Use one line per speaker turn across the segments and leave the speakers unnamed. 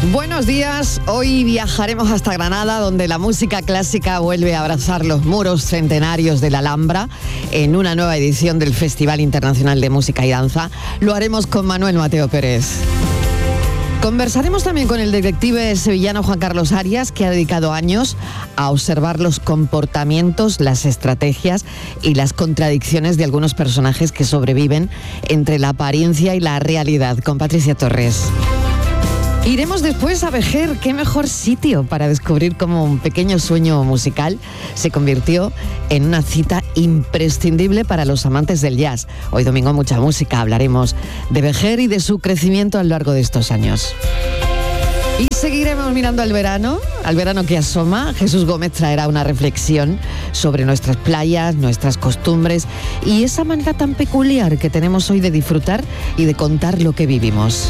Buenos días, hoy viajaremos hasta Granada, donde la música clásica vuelve a abrazar los muros centenarios de la Alhambra en una nueva edición del Festival Internacional de Música y Danza. Lo haremos con Manuel Mateo Pérez. Conversaremos también con el detective sevillano Juan Carlos Arias, que ha dedicado años a observar los comportamientos, las estrategias y las contradicciones de algunos personajes que sobreviven entre la apariencia y la realidad, con Patricia Torres. Iremos después a Vejer, qué mejor sitio para descubrir cómo un pequeño sueño musical se convirtió en una cita imprescindible para los amantes del jazz. Hoy domingo mucha música, hablaremos de Vejer y de su crecimiento a lo largo de estos años. Y seguiremos mirando al verano que asoma. Jesús Gómez traerá una reflexión sobre nuestras playas, nuestras costumbres y esa manera tan peculiar que tenemos hoy de disfrutar y de contar lo que vivimos.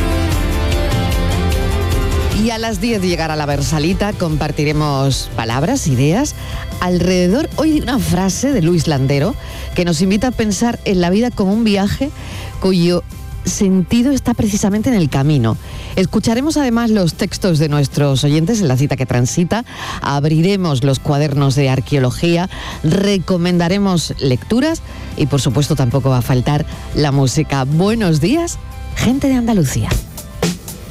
Y a las 10 llegará la Versalita, compartiremos palabras, ideas, alrededor hoy de una frase de Luis Landero que nos invita a pensar en la vida como un viaje cuyo sentido está precisamente en el camino. Escucharemos además los textos de nuestros oyentes en la cita que transita, abriremos los cuadernos de arqueología, recomendaremos lecturas y por supuesto tampoco va a faltar la música. Buenos días, gente de Andalucía.